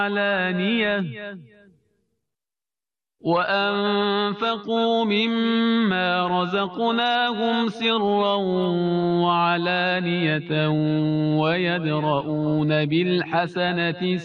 علانية وأنفقوا مما رزقناهم سرا وعلانية ويدرؤون بالحسنة